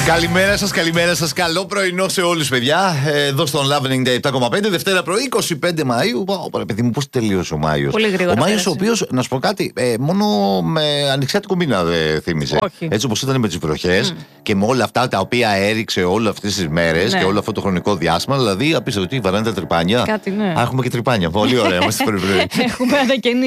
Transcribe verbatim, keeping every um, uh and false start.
Καλημέρα σας, καλημέρα σας. Καλό πρωινό σε όλους, παιδιά. Εδώ στον Love ενενήντα επτά κόμμα πέντε, Δευτέρα πρωί, είκοσι πέντε Μαΐου. Ω, παιδί μου, πώς τελείωσε ο Μάιος. Πολύ γρήγορα. Ο Μάιος, πέρασε. ο οποίος, να σου πω κάτι, ε, μόνο με ανοιξιάτικο μήνα δεν θύμιζε. Όχι. Έτσι όπως ήταν με τις βροχές mm. και με όλα αυτά τα οποία έριξε όλες αυτές τις μέρες, ναι, και όλο αυτό το χρονικό διάστημα. Δηλαδή, απίστευτο ότι βαράνε τα τρυπάνια. Κάτι, ναι. Α, έχουμε και τρυπάνια. Πολύ ωραία. Μας Έχουμε ανακαινήσει.